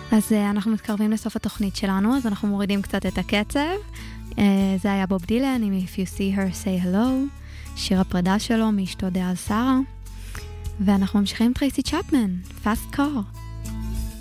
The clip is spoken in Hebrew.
אז אנחנו מתקרבים לסוף התוכנית שלנו, אז אנחנו מורידים קצת את הקצב. זה היה בוב דילן עם If You See Her Say Hello, שיר הפרידה שלו מאשתו דאז שרה. ואנחנו ממשיכים עם טרייסי צ'פמן, Fast Car.